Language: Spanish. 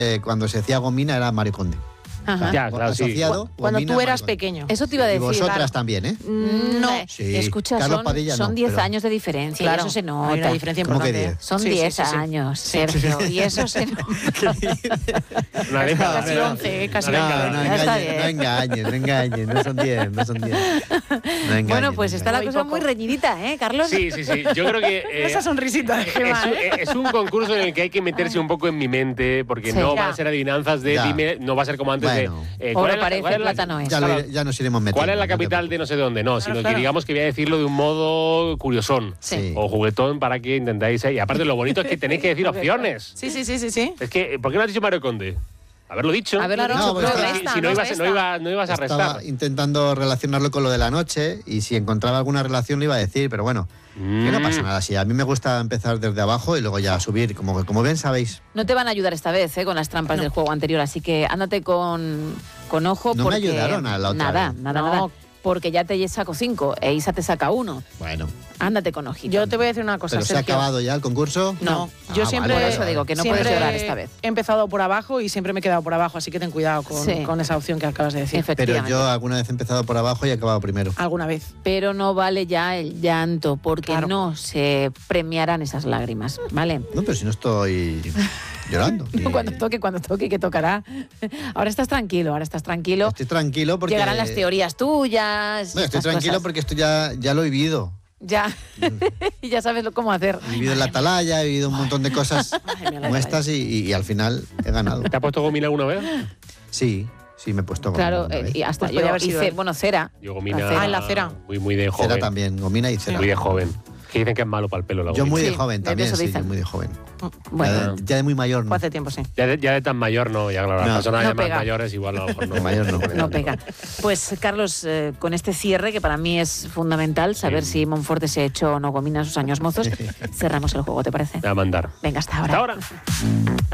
cuando se decía Gomina era Mario Conde. Ajá. Ya, claro, sí. Asociado, Cuando Gomina, tú eras Mario Conde. pequeño. Eso te iba a Y decir. vosotras claro. también, ¿eh? No. Sí. Escucha, Carlos Padilla son no, 10 pero- años de diferencia. Claro, Y eso se hay nota. una diferencia ¿Cómo que importante. 10? Son Sí, 10 sí, sí, sí. años, Sí. Sergio. Y eso se nota. Una década. Casi 11, casi Una No, década. no Ya está engañes, no son 10. No engañes, Bueno, pues está la Muy cosa poco. muy reñidita, Carlos? Sí. Yo creo que Esa sonrisita de Gemma, es un concurso en el que hay que meterse un poco en mi mente, porque Sí. no Ya. van a ser adivinanzas de Ya. dime, no va a ser como antes Bueno. de... Oro parece, plátano es. Ya nos iremos metiendo. ¿Cuál es la no te capital de no sé dónde? No, sino que claro. digamos que voy a decirlo de un modo curiosón Sí. o juguetón para que intentáis... Y aparte lo bonito es que tenéis que decir opciones. Sí. Es que, ¿por qué no has dicho Mario Conde? Haberlo dicho. Haberlo Claro, dicho, no, pero pues Si- resta, si no no ibas, resta. no ibas a restar. Estaba intentando relacionarlo con lo de la noche y si encontraba alguna relación lo iba a decir, pero bueno, que no pasa nada. Sí, a mí me gusta empezar desde abajo y luego ya subir, como bien sabéis. No te van a ayudar esta vez con las trampas del juego anterior, así que ándate con ojo. No me porque ayudaron a la otra vez. Nada. Porque ya te saco 5 e Isa te saca 1. Bueno, Ándate con ojito. Yo te voy a decir una cosa, pero se ha Sergio. acabado ya el concurso. No, Ah, yo siempre... vale, Por eso digo que no siempre puedes llorar esta vez. He empezado por abajo y siempre me he quedado por abajo, así que ten cuidado Sí. con esa opción que acabas de decir. Pero Efectivamente. yo alguna vez he empezado por abajo y he acabado primero. Alguna vez. Pero no vale ya el llanto, porque Claro. no se premiarán esas lágrimas, ¿vale? No, pero si no estoy llorando. ni- Cuando toque, que tocará. Ahora estás tranquilo. Estoy tranquilo porque... Llegarán las teorías tuyas. Bueno, estoy estas tranquilo cosas. porque esto ya lo he vivido. Ya, y ya sabes cómo hacer. He vivido en la atalaya, he vivido un montón de cosas Ay, mira, como estas y al final he ganado. ¿Te has puesto Gomina alguna vez? Sí, me he puesto Claro, Gomina una vez. y hasta Pues yo podía haber sido hice, él. bueno, cera. Yo Gomina... La cera. Ah, en la cera. Muy de joven. Cera también, Gomina y cera. Muy de joven. Que dicen que es malo para el pelo la Yo gomina. muy de Sí, joven de también, eso sí, dicen. yo muy de joven. Bueno, Ya de muy mayor, Fue ¿no? hace tiempo, sí. Ya de tan mayor no, ya claro, las No. personas No ya más pega. mayores igual a lo mejor no. De mayor no. no pega. Pues, Carlos, con este cierre, que para mí es fundamental, saber si Monforte se echó o no Gomina sus años mozos, cerramos el juego, ¿te parece? Voy a mandar. Venga, hasta ahora. Hasta ahora.